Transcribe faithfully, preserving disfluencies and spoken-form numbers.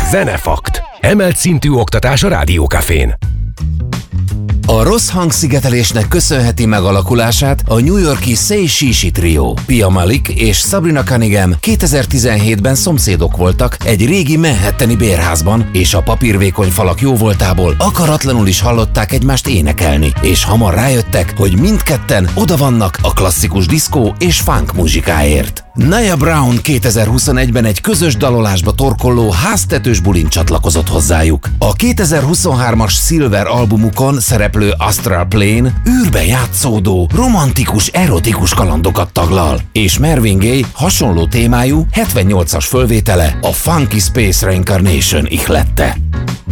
Zenefakt. Emelt szintű oktatás a Rádiókafén. A rossz hangszigetelésnek köszönheti megalakulását a New York-i Say She Trio. Pia Malik és Sabrina Cunningham kétezer-tizenhétben szomszédok voltak egy régi manhattani bérházban, és a papírvékony falak jóvoltából akaratlanul is hallották egymást énekelni, és hamar rájöttek, hogy mindketten oda vannak a klasszikus diszkó és funk muzsikáért. Nia Brown kétezer-huszonegyben egy közös dalolásba torkolló háztetős bulin csatlakozott hozzájuk. A kétezer-huszonhármas Silver albumukon szereplő Astral Plane űrbe játszódó, romantikus, erotikus kalandokat taglal, és Marvin Gaye hasonló témájú hetvennyolcas fölvétele a Funky Space Reincarnation ihlette.